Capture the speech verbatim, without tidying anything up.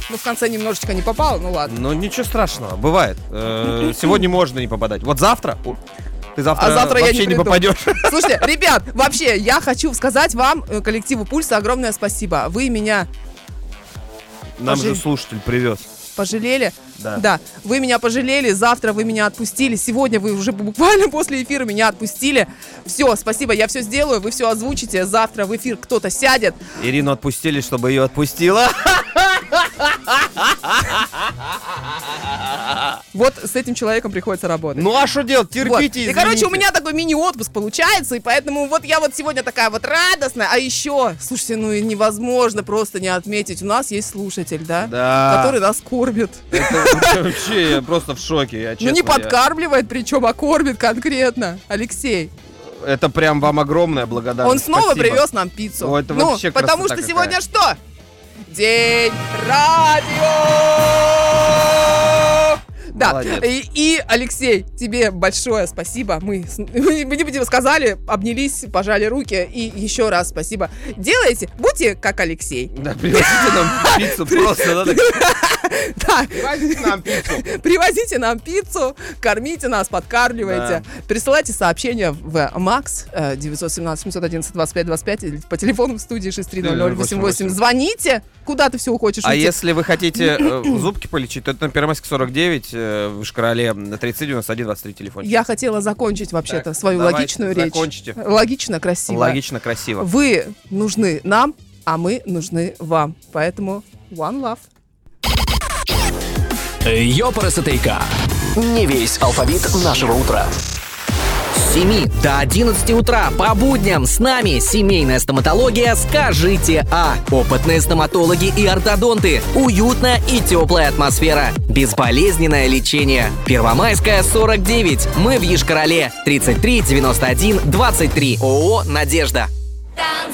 Ну, в конце немножечко не попал, ну ладно. Ну, ничего страшного, бывает. Сегодня можно не попадать. Вот завтра... Ты завтра, а завтра вообще я не, не попадешь. Слушайте, ребят, вообще, я хочу сказать вам, коллективу Пульса, огромное спасибо. Вы меня... Нам Пожале... же слушатель привез. Пожалели? Да. Да. Вы меня пожалели, завтра вы меня отпустили, сегодня вы уже буквально после эфира меня отпустили. Все, спасибо, я все сделаю, вы все озвучите. Завтра в эфир кто-то сядет. Ирину отпустили, чтобы ее отпустила. Вот с этим человеком приходится работать. Ну а что делать? Терпите, вот. извините. И, короче, у меня такой мини-отпуск получается, и поэтому вот я вот сегодня такая вот радостная. А еще, слушайте, ну невозможно просто не отметить, у нас есть слушатель, да? Да. Который нас кормит. Это вообще, я просто в шоке, я честно. Ну не подкармливает, причем, а кормит конкретно. Алексей. Это прям вам огромная благодарность. Он снова Спасибо. привез нам пиццу. О, это ну, вообще потому что красота сегодня какая. что? День радио! Да, и, и, Алексей, тебе большое спасибо. Мы, мы не будем сказали, обнялись, пожали руки. И еще раз спасибо. Делайте, будьте как Алексей. Да, привозите нам пиццу просто. Надо... Да. Привозите нам пиццу. Привозите нам пиццу, кормите нас, подкармливайте. Да. Присылайте сообщения в МАКС девять один семь семь один один двадцать пять двадцать пять или по телефону в студии шесть три ноль ноль восемь восемь. Звоните, куда ты все хочешь. А уйти. если вы хотите э, зубки полечить, то это на Первомайской сорок девять, э, в Вышкароле тридцать девяносто один двадцать три телефон. Я хотела закончить вообще-то так, свою логичную речь. Закончите. Логично, красиво. Логично, красиво. Вы нужны нам, а мы нужны вам. Поэтому one love. Ёпарасотейка. Не весь алфавит нашего утра. С семи до одиннадцати утра по будням с нами семейная стоматология «Скажите А». Опытные стоматологи и ортодонты. Уютная и теплая атмосфера. Безболезненное лечение. Первомайская, сорок девять. Мы в Йошкар-Оле. тридцать три девяносто один двадцать три. ООО «Надежда».